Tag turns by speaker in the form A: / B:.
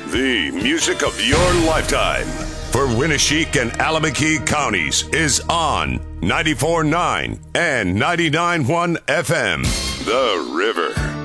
A: The music of your lifetime for Winneshiek and Alameda counties is on 94.9 and 99.1 FM. The River.